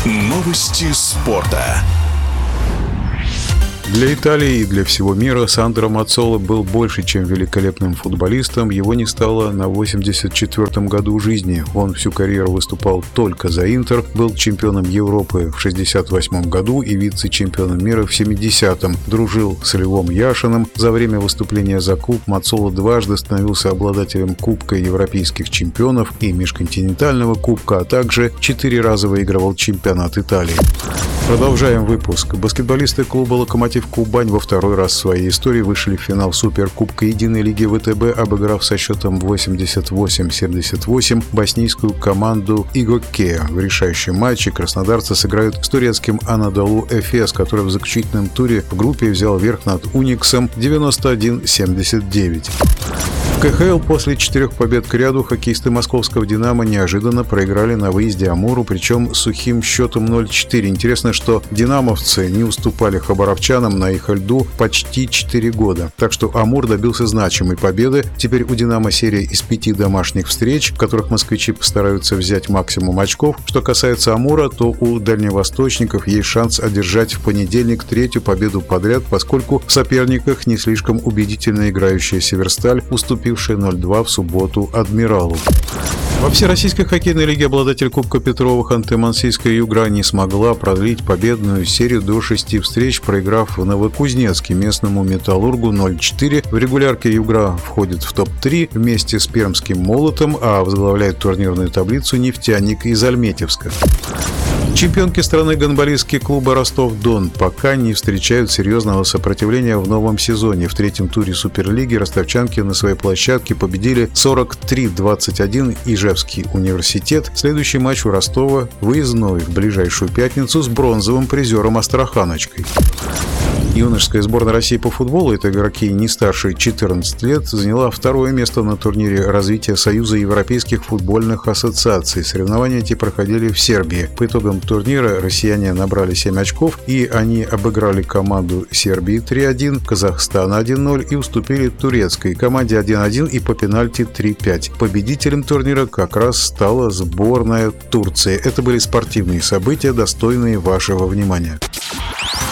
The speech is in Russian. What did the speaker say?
Новости спорта. Для Италии и для всего мира Сандро Маццола был больше, чем великолепным футболистом. Его не стало на 84-м году жизни. Он всю карьеру выступал только за Интер, был чемпионом Европы в 68-м году и вице-чемпионом мира в 70-м. Дружил с Львом Яшиным. За время выступления за клуб Маццола дважды становился обладателем Кубка европейских чемпионов и межконтинентального кубка, а также 4 раза выигрывал чемпионат Италии. Продолжаем выпуск. Баскетболисты клуба «Локомотив Кубань» во второй раз в своей истории вышли в финал Суперкубка Единой лиги ВТБ, обыграв со счетом 88-78 боснийскую команду «Игокеа». В решающем матче краснодарцы сыграют с турецким «Анадолу Эфес», который в заключительном туре в группе взял верх над «Униксом» 91-79. В КХЛ после 4 побед к ряду хоккеисты московского «Динамо» неожиданно проиграли на выезде Амуру, причем с сухим счетом 0-4. Интересно, что динамовцы не уступали хабаровчанам на их льду почти 4 года. Так что Амур добился значимой победы. Теперь у «Динамо» серия из 5 домашних встреч, в которых москвичи постараются взять максимум очков. Что касается Амура, то у дальневосточников есть шанс одержать в понедельник 3-ю победу подряд, поскольку в соперниках не слишком убедительно играющая «Северсталь», уступившая 0-2 в субботу «Адмиралу». Во Всероссийской хоккейной лиге обладатель Кубка Петрова Ханты-Мансийская «Югра» не смогла продлить победную серию до 6 встреч, проиграв в Новокузнецке местному «Металлургу» 0-4. В регулярке «Югра» входит в топ-3 вместе с пермским «Молотом», а возглавляет турнирную таблицу «Нефтяник» из Альметьевска. Чемпионки страны гандболистские клубы «Ростов-Дон» пока не встречают серьезного сопротивления в новом сезоне. В 3-м туре Суперлиги ростовчанки на своей площадке победили 43-21 Ижевский университет. Следующий матч у Ростова выездной в ближайшую пятницу с бронзовым призером Астраханочкой. Юношеская сборная России по футболу, это игроки не старше 14 лет, заняла 2-е место на турнире развития Союза европейских футбольных ассоциаций. Соревнования эти проходили в Сербии. По итогам турнира россияне набрали 7 очков, и они обыграли команду Сербии 3-1, Казахстана 1-0 и уступили турецкой команде 1-1 и по пенальти 3-5. Победителем турнира как раз стала сборная Турции. Это были спортивные события, достойные вашего внимания.